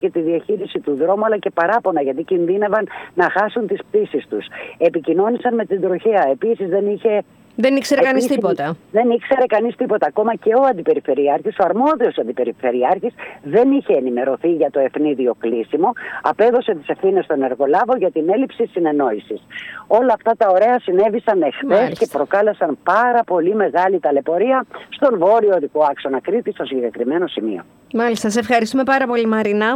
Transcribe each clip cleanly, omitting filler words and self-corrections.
και τη διαχείριση του δρόμου, αλλά και παράπονα γιατί κινδύνευαν να χάσουν τις πτήσεις τους. Επικοινώνησαν με την τροχέα. Επίσης δεν ήξερε κανείς τίποτα. Δεν ήξερε κανείς τίποτα. Ακόμα και ο αντιπεριφερειάρχης, ο αρμόδιος αντιπεριφερειάρχης, δεν είχε ενημερωθεί για το ευνίδιο κλείσιμο. Απέδωσε τις ευθύνες στον εργολάβο για την έλλειψη συνεννόησης. Όλα αυτά τα ωραία συνέβησαν εχθές και προκάλεσαν πάρα πολύ μεγάλη ταλαιπωρία στον βόρειο οδικό άξονα Κρήτης, στο συγκεκριμένο σημείο. Μάλιστα. Σε ευχαριστούμε πάρα πολύ, Μαρίνα.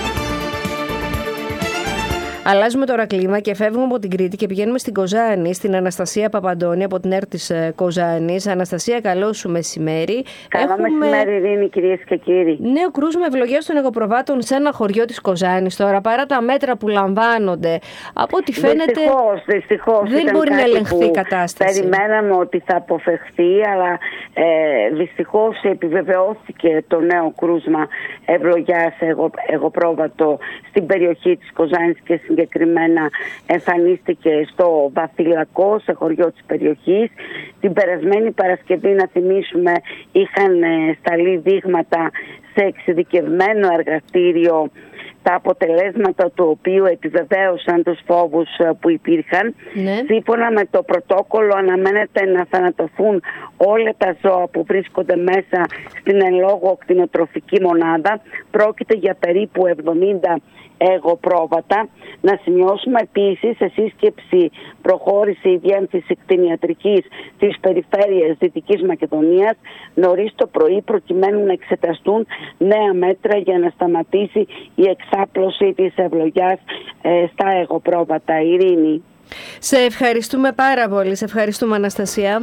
Αλλάζουμε τώρα κλίμα και φεύγουμε από την Κρήτη και πηγαίνουμε στην Κοζάνη, στην Αναστασία Παπαντώνη από την ΕΡΤ της Κοζάνης. Αναστασία, καλό σου μεσημέρι. Καλό μεσημέρι, Ειρήνη, κυρίες και κύριοι. Νέο κρούσμα ευλογίας των εγωπροβάτων σε ένα χωριό της Κοζάνης τώρα, παρά τα μέτρα που λαμβάνονται. Από ό,τι φαίνεται δυστυχώς, δεν μπορεί να ελεγχθεί η κατάσταση. Περιμέναμε ότι θα αποφευχθεί, αλλά δυστυχώς επιβεβαιώθηκε το νέο κρούσμα ευλογιάς εγωπρόβατο στην περιοχή της Κοζάνης και συγκεκριμένα εμφανίστηκε στο Βαθυλακό, σε χωριό της περιοχής. Την περασμένη Παρασκευή, να θυμίσουμε, είχαν σταλεί δείγματα σε εξειδικευμένο εργαστήριο, τα αποτελέσματα του οποίου επιβεβαίωσαν τους φόβους που υπήρχαν. Ναι. Σύμφωνα με το πρωτόκολλο αναμένεται να θανατωθούν όλα τα ζώα που βρίσκονται μέσα στην εν λόγω κτηνοτροφική μονάδα. Πρόκειται για περίπου 70 εγωπρόβατα. Να σημειώσουμε επίσης, σε σύσκεψη προχώρησε η Διεύθυνση Κτηνιατρικής της Περιφέρειας Δυτικής Μακεδονίας νωρίς το πρωί, προκειμένου να εξεταστούν νέα μέτρα για να σταματήσει η εξάπλωση της ευλογιάς στα εγωπρόβατα. Ειρήνη. Σε ευχαριστούμε πάρα πολύ. Σε ευχαριστούμε, Αναστασία.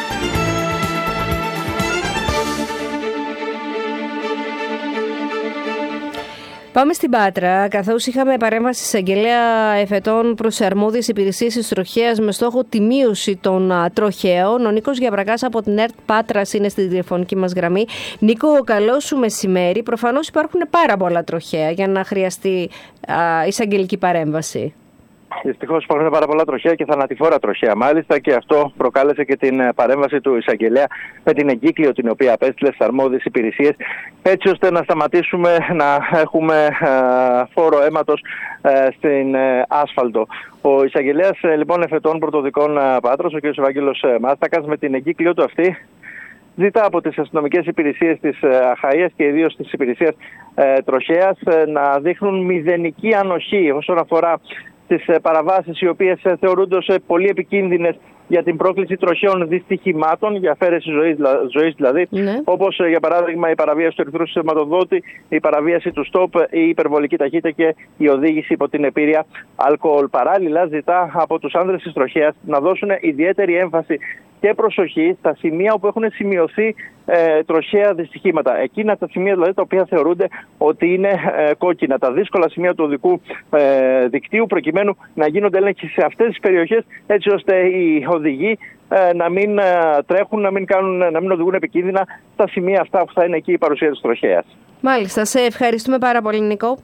Πάμε στην Πάτρα, καθώς είχαμε παρέμβαση εισαγγελέα εφετών προς αρμόδιες υπηρεσίες της τροχέας με στόχο τη μείωση των τροχαίων. Ο Νίκος Γιαβρακάς από την ΕΡΤ Πάτρας είναι στη τηλεφωνική μας γραμμή. Νίκο, καλό σου μεσημέρι. Προφανώς υπάρχουν πάρα πολλά τροχαία για να χρειαστεί εισαγγελική παρέμβαση. Δυστυχώς υπάρχουν πάρα πολλά τροχαία και θανατηφόρα τροχαία μάλιστα, και αυτό προκάλεσε και την παρέμβαση του εισαγγελέα με την εγκύκλιο την οποία απέστειλε στις αρμόδιες υπηρεσίες, έτσι ώστε να σταματήσουμε να έχουμε φόρο αίματος στην άσφαλτο. Ο εισαγγελέας λοιπόν εφετών πρωτοδικών Πάτρας, ο κ. Ευάγγελος Μάστακας, με την εγκύκλιο του αυτή ζητά από τις αστυνομικές υπηρεσίες της Αχαΐας και ιδίως της υπηρεσίας τροχέας να δείχνουν μηδενική ανοχή όσον αφορά τις παραβάσεις οι οποίες θεωρούνται ως πολύ επικίνδυνες για την πρόκληση τροχαίων δυστυχημάτων, για αφαίρεση ζωής δηλαδή, όπως για παράδειγμα η παραβίαση του ερυθρού σηματοδότη, η παραβίαση του στόπ, η υπερβολική ταχύτητα και η οδήγηση υπό την επήρεια αλκοόλ. Παράλληλα, ζητά από τους άνδρες της τροχέας να δώσουν ιδιαίτερη έμφαση και προσοχή στα σημεία όπου έχουν σημειωθεί τροχαία δυστυχήματα. Εκείνα τα σημεία δηλαδή τα οποία θεωρούνται ότι είναι κόκκινα, τα δύσκολα σημεία του οδικού δικτύου, προκειμένου να γίνονται έλεγχοι σε αυτές τις περιοχές, έτσι ώστε οι οδηγοί να μην τρέχουν, να μην οδηγούν επικίνδυνα στα σημεία αυτά που θα είναι εκεί η παρουσία της τροχέας. Μάλιστα, σε ευχαριστούμε πάρα πολύ, Νίκο.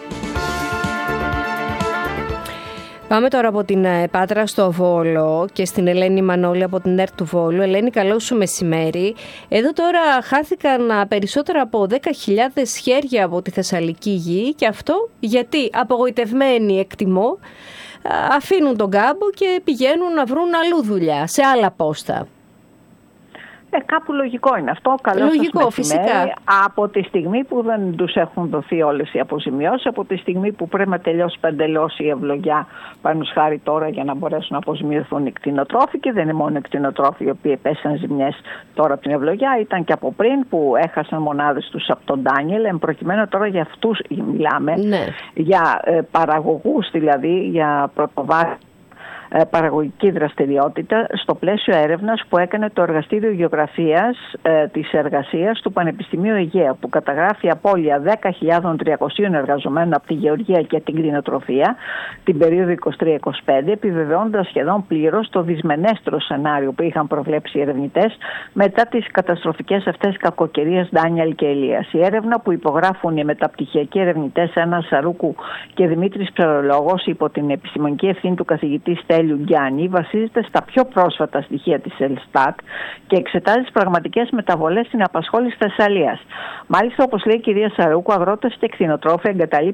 Πάμε τώρα από την Πάτρα στο Βόλο και στην Ελένη Μανώλη από την ΕΡΤ του Βόλου. Ελένη, καλό σου μεσημέρι. Εδώ τώρα χάθηκαν περισσότερα από 10.000 χέρια από τη Θεσσαλική γη, και αυτό γιατί απογοητευμένοι, εκτιμώ, αφήνουν τον κάμπο και πηγαίνουν να βρουν αλλού δουλειά, σε άλλα πόστα. Κάπου λογικό είναι αυτό. Λογικό, φυσικά. Από τη στιγμή που δεν τους έχουν δοθεί όλες οι αποζημιώσεις, από τη στιγμή που πρέπει να τελειώσει παντελώς η ευλογιά, πάνω χάρη τώρα, για να μπορέσουν να αποζημιωθούν οι κτηνοτρόφοι, και δεν είναι μόνο οι κτηνοτρόφοι οι οποίοι πέσαν ζημιές τώρα από την ευλογιά, ήταν και από πριν που έχασαν μονάδες τους από τον Ντάνιελ. Εν προκειμένου τώρα για αυτούς μιλάμε, για παραγωγούς δηλαδή, για πρωτοβάθμια παραγωγική δραστηριότητα στο πλαίσιο έρευνας που έκανε το Εργαστήριο Γεωγραφίας της Εργασίας του Πανεπιστημίου Αιγαίου, που καταγράφει απώλεια 10.300 εργαζομένων από τη γεωργία και την κτηνοτροφία την περίοδο 23-25, επιβεβαιώνοντας σχεδόν πλήρως το δυσμενέστερο σενάριο που είχαν προβλέψει οι ερευνητές μετά τις καταστροφικές αυτές κακοκαιρίες Ντάνιελ και Ελίας. Η έρευνα που υπογράφουν οι μεταπτυχιακοί ερευνητές Άννα Σαρούκου και Δημήτρης Ψαρολόγος υπό την επιστημονική ευθύνη του καθηγητή Στέλιου Γκιάννη βασίζεται στα πιο πρόσφατα στοιχεία της Ελστάτ και εξετάζει τις πραγματικές μεταβολές στην απασχόληση της Θεσσαλίας. Μάλιστα, όπως λέει η κυρία Σαρούκου, αγρότες και κτηνοτρόφοι εγκαταλείπουν